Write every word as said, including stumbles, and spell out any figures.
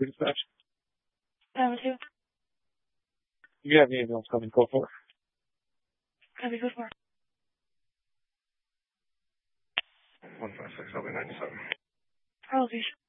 for dispatch. Time two. You have the ambulance coming. Go for it. Copy, go for it. one five six, L B ninety-seven. Elevation.